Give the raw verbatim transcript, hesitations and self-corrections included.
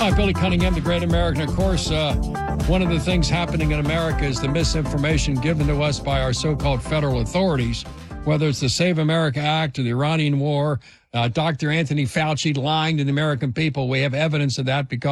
Hi, Billy Cunningham, the Great American. Of course, uh, one of the things happening in America is the misinformation given to us by our so-called federal authorities, whether it's the Save America Act or the Iranian war, uh, Doctor Anthony Fauci lying to the American people. We have evidence of that because